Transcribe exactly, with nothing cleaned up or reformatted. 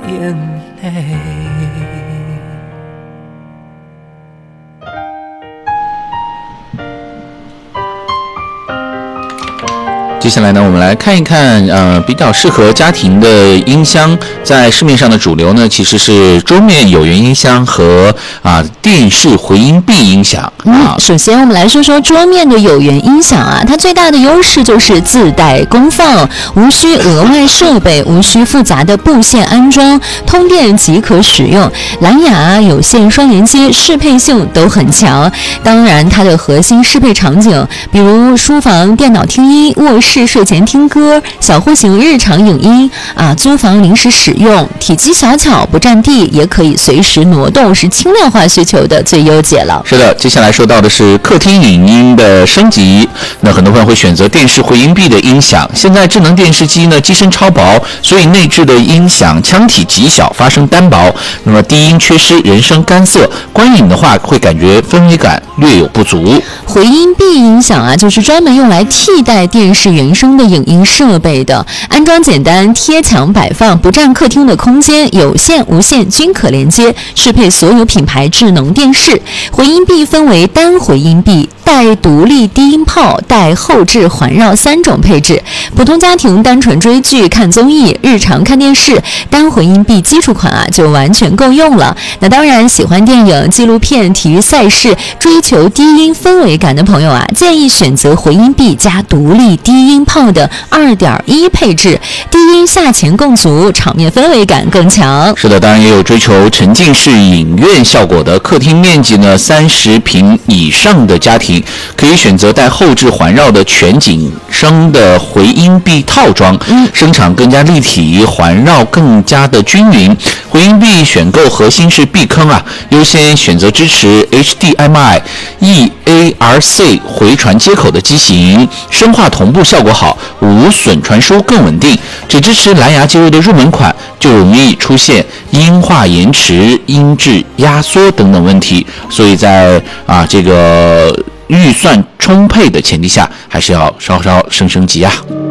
眼泪。 接下来呢，我们来看一看，呃，比较适合家庭的音箱，在市面上的主流呢，其实是桌面有源音箱和啊电视回音壁音响。啊、 嗯，首先我们来说说桌面的有源音响啊，它最大的优势就是自带功放，无需额外设备，无需复杂的布线安装，通电即可使用。蓝牙、有线双连接，适配性都很强。当然，它的核心适配场景，比如书房电脑听音、卧室睡前听歌、小户型日常影音啊，租房临时使用，体积小巧不占地，也可以随时挪动，是轻量化需求的最优解了。 是的，接下来说到的是客厅影音的升级。那很多朋友会选择电视回音壁的音响。现在智能电视机呢机身超薄，所以内置的音响腔体极小，发声单薄，那么低音缺失，人声干涩，观影的话会感觉氛围感略有不足。 回音壁音响啊，就是专门用来替代电视原声的影音设备的，安装简单，贴墙摆放，不占客厅的空间，有线无线均可连接，适配所有品牌智能电视。回音壁分为单回音壁、带独立低音炮、带后置环绕三种配置。普通家庭单纯追剧、看综艺、日常看电视，单回音壁基础款啊就完全够用了。那当然，喜欢电影、纪录片、体育赛事，追求低音氛围感的朋友啊，建议选择回音壁加独立低音炮的 二点一 配置，低音下潜更足，场面氛围感更强。 是的，当然也有追求沉浸式影院效果的，客厅面积呢三十平以上的家庭，可以选择带后置环绕的全景声的回音壁套装，嗯，声场更加立体，环绕更加的均匀。回音壁选购核心是避坑啊，优先选择支持 H D M I、E A R C 回传接口的机型，声画同步效果好，无损传输更稳定。只支持蓝牙接入的入门款，就容易出现音画延迟、音质压缩等等问题，所以在啊这个预算充沛的前提下，还是要稍稍升升级啊。